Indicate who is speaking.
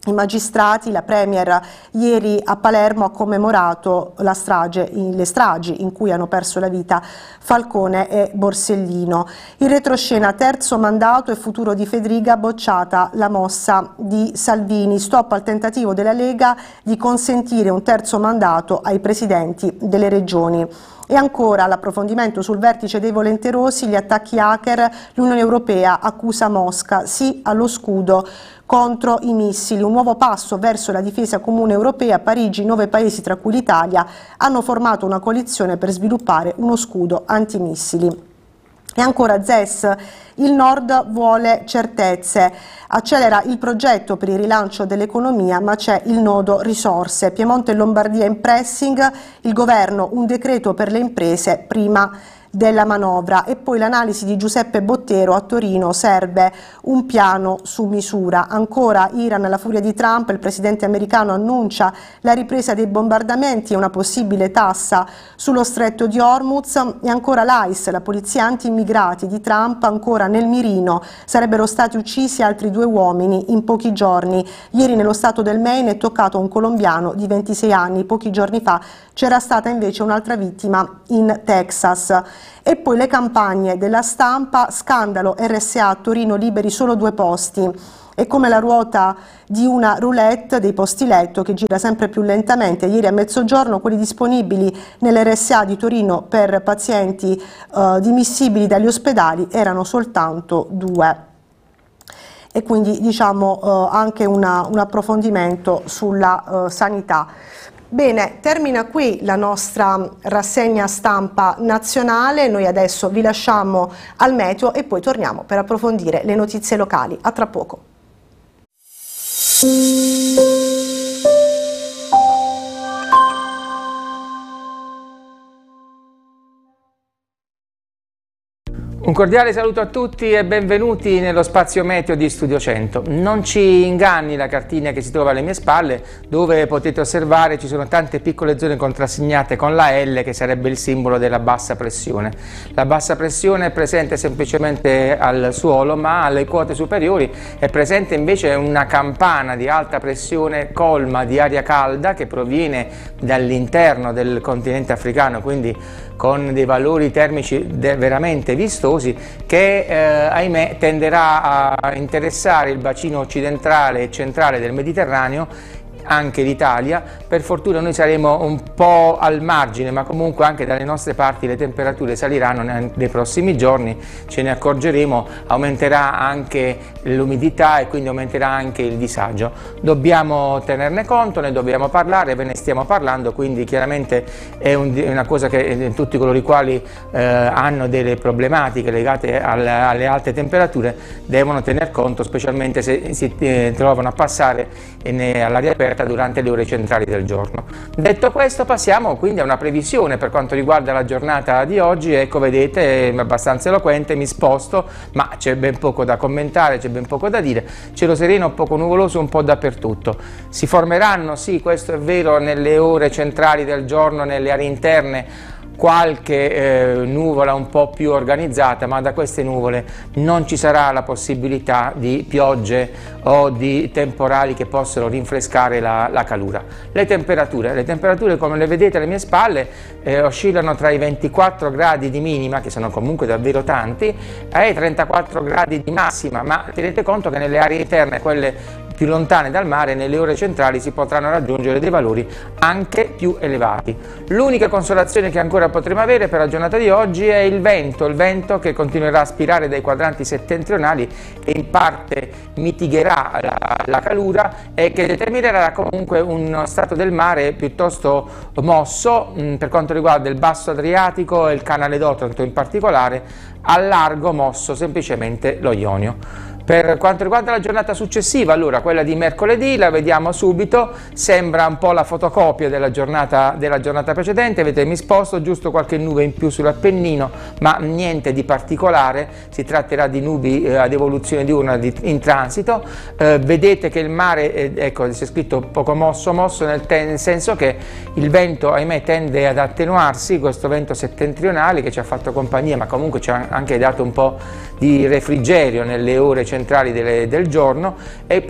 Speaker 1: I magistrati, la Premier ieri a Palermo ha commemorato le stragi in cui hanno perso la vita Falcone e Borsellino. In retroscena, terzo mandato e futuro di Fedriga, bocciata la mossa di Salvini, stop al tentativo della Lega di consentire un terzo mandato ai presidenti delle regioni. E ancora l'approfondimento sul vertice dei volenterosi, gli attacchi hacker, l'Unione Europea accusa Mosca, sì allo scudo contro i missili. Un nuovo passo verso la difesa comune europea. A Parigi 9 paesi, tra cui l'Italia, hanno formato una coalizione per sviluppare uno scudo antimissili. E ancora ZES, il Nord vuole certezze, accelera il progetto per il rilancio dell'economia, ma c'è il nodo risorse. Piemonte e Lombardia in pressing, il governo un decreto per le imprese prima della manovra. E poi l'analisi di Giuseppe Bottero: a Torino serve un piano su misura. Ancora Iran, la furia di Trump, il presidente americano annuncia la ripresa dei bombardamenti e una possibile tassa sullo stretto di Hormuz. E ancora l'ICE, la polizia anti-immigrati di Trump, ancora nel mirino, sarebbero stati uccisi altri 2 uomini in pochi giorni. Ieri nello stato del Maine è toccato un colombiano di 26 anni, pochi giorni fa c'era stata invece un'altra vittima in Texas. E poi le campagne della Stampa, scandalo RSA a Torino, liberi solo 2 posti. È come la ruota di una roulette dei posti letto che gira sempre più lentamente. Ieri a mezzogiorno quelli disponibili nell'RSA di Torino per pazienti dimissibili dagli ospedali erano soltanto 2. E quindi diciamo anche un approfondimento sulla sanità. Bene, termina qui la nostra rassegna stampa nazionale. Noi adesso vi lasciamo al meteo e poi torniamo per approfondire le notizie locali. A tra poco.
Speaker 2: Un cordiale saluto a tutti e benvenuti nello spazio meteo di Studio 100. Non ci inganni la cartina che si trova alle mie spalle, dove potete osservare ci sono tante piccole zone contrassegnate con la L, che sarebbe il simbolo della bassa pressione. La bassa pressione è presente semplicemente al suolo, ma alle quote superiori è presente invece una campana di alta pressione colma di aria calda che proviene dall'interno del continente africano, quindi con dei valori termici veramente vistosi, che ahimè tenderà a interessare il bacino occidentale e centrale del Mediterraneo, anche l'Italia. Per fortuna noi saremo un po' al margine, ma comunque anche dalle nostre parti le temperature saliranno nei prossimi giorni, ce ne accorgeremo, aumenterà anche l'umidità e quindi aumenterà anche il disagio. Dobbiamo tenerne conto, ne dobbiamo parlare, ve ne stiamo parlando, quindi chiaramente è una cosa che tutti coloro i quali hanno delle problematiche legate alle alte temperature devono tener conto, specialmente se si trovano a passare all'aria aperta durante le ore centrali del giorno. Detto questo, passiamo quindi a una previsione per quanto riguarda la giornata di oggi. Ecco, vedete, è abbastanza eloquente, mi sposto, ma c'è ben poco da commentare, c'è ben poco da dire. Cielo sereno, poco nuvoloso un po' dappertutto. Si formeranno, sì, questo è vero, nelle ore centrali del giorno, nelle aree interne, qualche nuvola un po' più organizzata, ma da queste nuvole non ci sarà la possibilità di piogge o di temporali che possano rinfrescare la calura. Le temperature come le vedete alle mie spalle oscillano tra i 24 gradi di minima, che sono comunque davvero tanti, e i 34 gradi di massima, ma tenete conto che nelle aree interne, quelle più lontane dal mare, nelle ore centrali si potranno raggiungere dei valori anche più elevati. L'unica consolazione che ancora potremo avere per la giornata di oggi è il vento che continuerà a spirare dai quadranti settentrionali e in parte mitigherà la calura e che determinerà comunque uno stato del mare piuttosto mosso per quanto riguarda il basso Adriatico e il canale d'Otranto in particolare, al largo mosso semplicemente lo Ionio. Per quanto riguarda la giornata successiva, allora quella di mercoledì la vediamo subito, sembra un po' la fotocopia della giornata precedente. Vedete, mi sposto, giusto qualche nube in più sull'Appennino, ma niente di particolare, si tratterà di nubi ad evoluzione diurna in transito. Vedete che il mare, ecco, c'è scritto poco mosso nel senso che il vento, ahimè, tende ad attenuarsi, questo vento settentrionale che ci ha fatto compagnia, ma comunque ci ha anche dato un po' di refrigerio nelle ore centrali del giorno, e